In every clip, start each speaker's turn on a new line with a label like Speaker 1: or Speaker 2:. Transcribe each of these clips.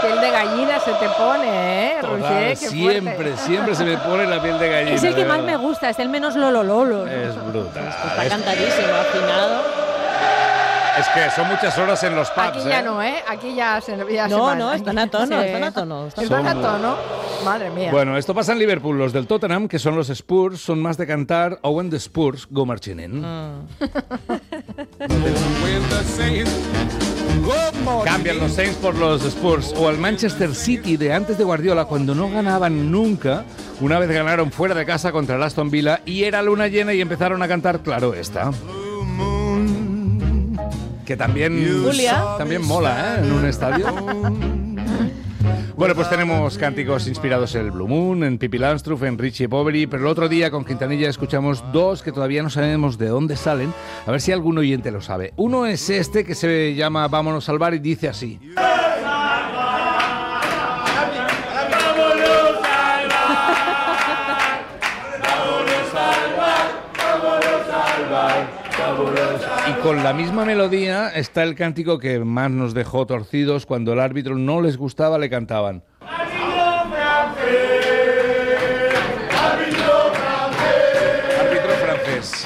Speaker 1: piel de gallina se te pone, Roger,
Speaker 2: Siempre se me pone la piel de gallina.
Speaker 1: Es el que más me gusta, es el menos lolololo.
Speaker 2: Es brutal.
Speaker 3: Está cantadísimo, afinado.
Speaker 2: Es que son muchas horas en los pubs.
Speaker 1: Aquí ya no, Aquí ya se
Speaker 3: No, están a tono,
Speaker 1: Están a tono. Madre mía.
Speaker 2: Bueno, esto pasa en Liverpool. Los del Tottenham, que son los Spurs, son más de cantar "Oh, when the Spurs go marching in". Cambian los Saints por los Spurs. O al Manchester City de antes de Guardiola, cuando no ganaban nunca. Una vez ganaron fuera de casa contra el Aston Villa y era luna llena y empezaron a cantar, claro, esta. Que también mola, en un estadio. Bueno, pues tenemos cánticos inspirados en el Blue Moon, en Pippi Landstruff, en Richie Poveri, pero el otro día con Quintanilla escuchamos dos que todavía no sabemos de dónde salen, a ver si algún oyente lo sabe. Uno es este que se llama Vámonos al bar y dice así. Y con la misma melodía está el cántico que más nos dejó torcidos cuando el árbitro no les gustaba, le cantaban. Árbitro francés.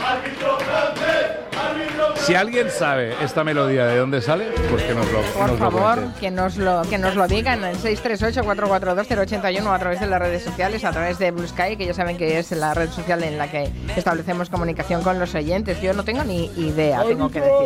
Speaker 2: Si alguien sabe esta melodía de dónde sale, pues que nos lo cuente.
Speaker 1: Por favor, que nos lo digan en 638-442-081 a través de las redes sociales, a través de Blue Sky, que ya saben que es la red social en la que establecemos comunicación con los oyentes. Yo no tengo ni idea, tengo que decir.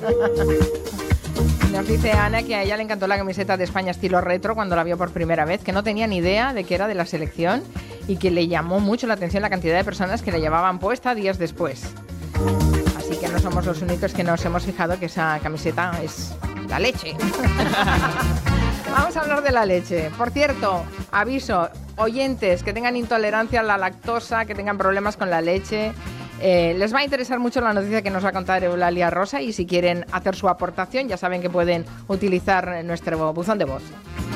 Speaker 1: Nos dice Ana que a ella le encantó la camiseta de España estilo retro cuando la vio por primera vez, que no tenía ni idea de que era de la selección y que le llamó mucho la atención la cantidad de personas que la llevaban puesta días después. Así que no somos los únicos que nos hemos fijado que esa camiseta es la leche. Vamos a hablar de la leche. Por cierto, aviso, oyentes que tengan intolerancia a la lactosa, que tengan problemas con la leche, les va a interesar mucho la noticia que nos va a contar Eulalia Rosa, y si quieren hacer su aportación ya saben que pueden utilizar nuestro buzón de voz.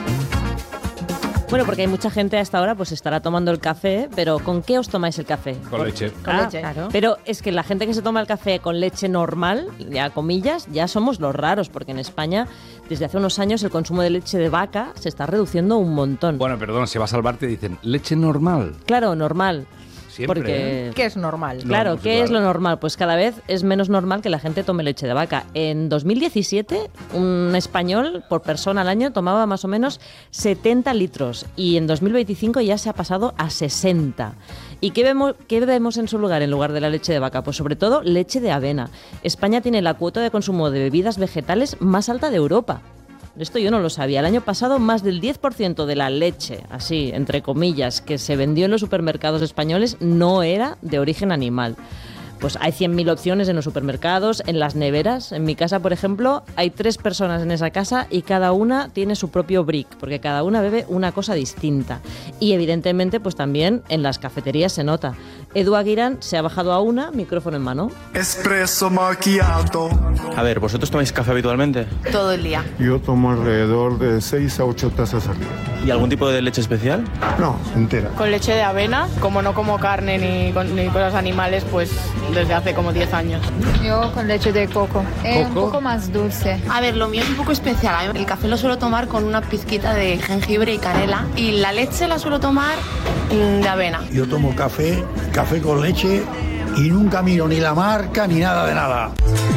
Speaker 3: Bueno, porque hay mucha gente a esta hora pues estará tomando el café, pero ¿con qué os tomáis el café?
Speaker 2: Con leche.
Speaker 1: Con leche.
Speaker 3: Claro. Pero es que la gente que se toma el café con leche normal, ya comillas, ya somos los raros, porque en España desde hace unos años el consumo de leche de vaca se está reduciendo un montón.
Speaker 2: Bueno, perdón, si vas al bar te dicen leche normal.
Speaker 3: Claro, normal.
Speaker 2: Siempre,
Speaker 3: porque
Speaker 1: ¿qué es normal?
Speaker 3: Claro, ¿qué es lo normal? Pues cada vez es menos normal que la gente tome leche de vaca. En 2017, un español por persona al año tomaba más o menos 70 litros y en 2025 ya se ha pasado a 60. ¿Y qué bebemos en su lugar, en lugar de la leche de vaca? Pues sobre todo leche de avena. España tiene la cuota de consumo de bebidas vegetales más alta de Europa. Esto yo no lo sabía. El año pasado más del 10% de la leche, así, entre comillas, que se vendió en los supermercados españoles no era de origen animal. Pues hay 100.000 opciones en los supermercados, en las neveras. En mi casa, por ejemplo, hay 3 personas en esa casa y cada una tiene su propio brick, porque cada una bebe una cosa distinta. Y evidentemente, pues también en las cafeterías se nota. Edu Aguirán se ha bajado a una, micrófono en mano.
Speaker 4: Espresso macchiato.
Speaker 5: A ver, ¿vosotros tomáis café habitualmente?
Speaker 6: Todo el día.
Speaker 4: Yo tomo alrededor de 6 a 8 tazas al día.
Speaker 5: ¿Y algún tipo de leche especial?
Speaker 4: No, entera.
Speaker 6: Con leche de avena, como no como carne ni cosas animales, pues desde hace como 10 años.
Speaker 7: Yo con leche de coco. Es un poco más dulce.
Speaker 8: A ver, lo mío es un poco especial. El café lo suelo tomar con una pizquita de jengibre y canela. Y la leche la suelo tomar de avena.
Speaker 9: Yo tomo café con leche y nunca miro ni la marca ni nada de nada.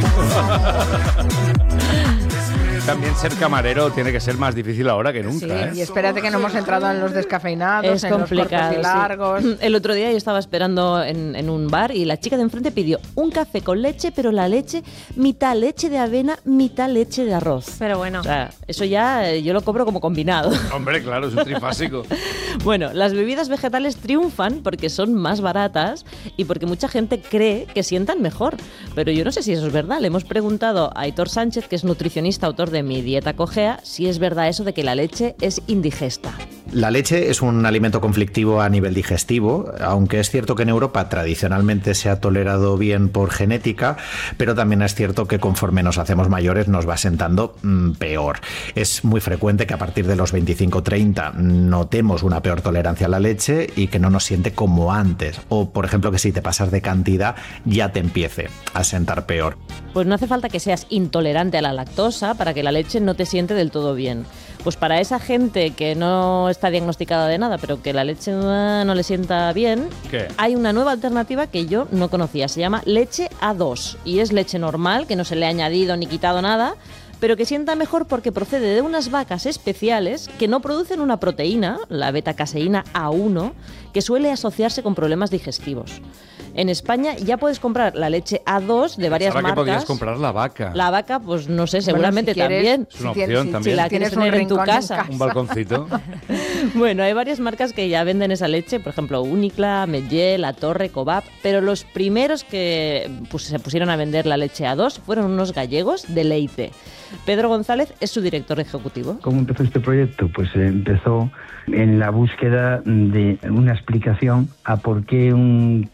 Speaker 2: También ser camarero tiene que ser más difícil ahora que nunca.
Speaker 1: Sí, y espérate que no hemos entrado en los descafeinados,
Speaker 3: es
Speaker 1: en
Speaker 3: complicado,
Speaker 1: los cortos y largos.
Speaker 3: Sí. El otro día yo estaba esperando en un bar y la chica de enfrente pidió un café con leche, pero la leche, mitad leche de avena, mitad leche de arroz.
Speaker 10: Pero bueno.
Speaker 3: O sea, eso ya yo lo cobro como combinado.
Speaker 2: Hombre, claro, es un trifásico.
Speaker 3: Bueno, las bebidas vegetales triunfan porque son más baratas y porque mucha gente cree que sientan mejor. Pero yo no sé si eso es verdad. Le hemos preguntado a Aitor Sánchez, que es nutricionista, autor de Mi Dieta Cojea, si es verdad eso de que la leche es indigesta.
Speaker 11: La leche es un alimento conflictivo a nivel digestivo, aunque es cierto que en Europa tradicionalmente se ha tolerado bien por genética, pero también es cierto que conforme nos hacemos mayores nos va sentando peor. Es muy frecuente que a partir de los 25-30 notemos una peor tolerancia a la leche y que no nos siente como antes, o por ejemplo que si te pasas de cantidad ya te empiece a sentar peor.
Speaker 3: Pues no hace falta que seas intolerante a la lactosa para que la leche no te siente del todo bien. Pues para esa gente que no está diagnosticada de nada, pero que la leche no le sienta bien,
Speaker 2: ¿qué?
Speaker 3: Hay una nueva alternativa que yo no conocía. Se llama leche A2 y es leche normal, que no se le ha añadido ni quitado nada, pero que sienta mejor porque procede de unas vacas especiales que no producen una proteína, la beta-caseína A1, que suele asociarse con problemas digestivos. En España ya puedes comprar la leche A2 de varias
Speaker 2: Ahora
Speaker 3: marcas.
Speaker 2: que podrías comprar la vaca.
Speaker 3: La vaca, pues no sé, seguramente
Speaker 1: bueno, si quieres,
Speaker 3: también.
Speaker 2: Es una opción también.
Speaker 3: Si la quieres tener en tu casa.
Speaker 2: Un balconcito.
Speaker 3: Bueno, hay varias marcas que ya venden esa leche, por ejemplo, Unicla, Medgel, La Torre, Cobap, pero los primeros que se pusieron a vender la leche A2 fueron unos gallegos de Leite. Pedro González es su director ejecutivo.
Speaker 10: ¿Cómo empezó este proyecto? Pues empezó en la búsqueda de una explicación a por qué un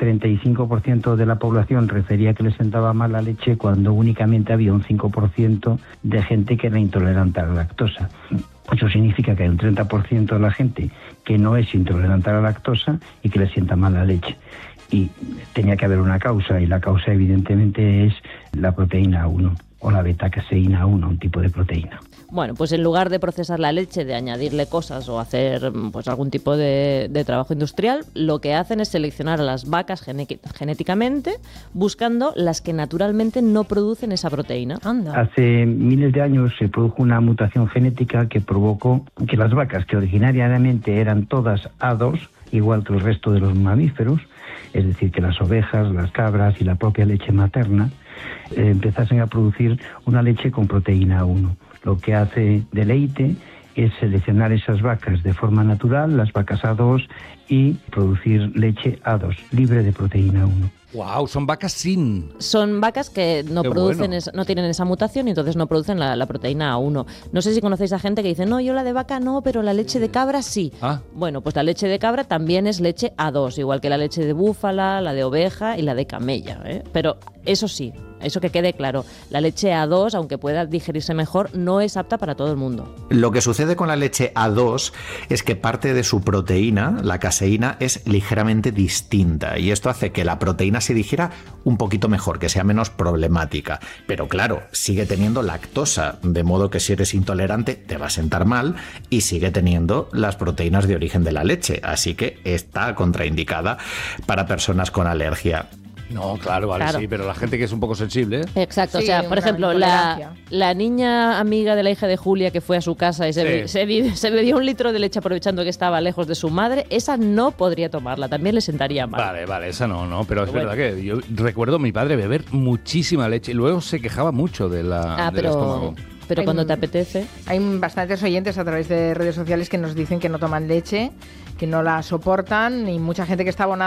Speaker 10: 35% de la población refería que le sentaba mal la leche cuando únicamente había un 5% de gente que era intolerante a la lactosa. Eso significa que hay un 30% de la gente que no es intolerante a la lactosa y que le sienta mal la leche. Y tenía que haber una causa, y la causa evidentemente es la proteína A1 o la beta-caseína A1, un tipo de proteína.
Speaker 3: Bueno, pues en lugar de procesar la leche, de añadirle cosas o hacer pues algún tipo de trabajo industrial, lo que hacen es seleccionar a las vacas genéticamente, buscando las que naturalmente no producen esa proteína.
Speaker 1: Anda.
Speaker 10: Hace miles de años se produjo una mutación genética que provocó que las vacas, que originariamente eran todas A2, igual que el resto de los mamíferos, es decir, que las ovejas, las cabras y la propia leche materna, empezasen a producir una leche con proteína A1. Lo que hace de Leite es seleccionar esas vacas de forma natural, las vacas A2, y producir leche A2, libre de proteína A1.
Speaker 2: ¡Wow! Son vacas sin...
Speaker 3: Son vacas que no
Speaker 2: Qué
Speaker 3: producen,
Speaker 2: bueno.
Speaker 3: no tienen esa mutación y entonces no producen la proteína A1. No sé si conocéis a gente que dice, no, yo la de vaca no, pero la leche de cabra sí.
Speaker 2: Ah.
Speaker 3: Bueno, pues la leche de cabra también es leche A2, igual que la leche de búfala, la de oveja y la de camella, ¿eh? Pero eso sí, eso que quede claro, la leche A2, aunque pueda digerirse mejor, no es apta para todo el mundo.
Speaker 11: Lo que sucede con la leche A2 es que parte de su proteína, la caseína, es ligeramente distinta, y esto hace que la proteína se digiera un poquito mejor, que sea menos problemática. Pero claro, sigue teniendo lactosa, de modo que si eres intolerante te va a sentar mal, y sigue teniendo las proteínas de origen de la leche, así que está contraindicada para personas con alergia.
Speaker 2: No, claro, vale,
Speaker 3: Claro.
Speaker 2: sí, pero la gente que es un poco sensible...
Speaker 3: Exacto,
Speaker 1: Sí,
Speaker 3: o sea, por
Speaker 1: una
Speaker 3: ejemplo,
Speaker 1: intolerancia.
Speaker 3: la niña amiga de la hija de Julia que fue a su casa y
Speaker 2: Sí.
Speaker 3: se bebió un litro de leche aprovechando que estaba lejos de su madre, esa no podría tomarla, también le sentaría mal.
Speaker 2: Vale, esa no, pero es
Speaker 3: Bueno.
Speaker 2: verdad que yo recuerdo a mi padre beber muchísima leche y luego se quejaba mucho del estómago.
Speaker 3: Pero
Speaker 1: Hay
Speaker 3: cuando
Speaker 1: un-
Speaker 3: te apetece...
Speaker 1: Hay bastantes oyentes a través de redes sociales que nos dicen que no toman leche, que no la soportan, y mucha gente que está abonada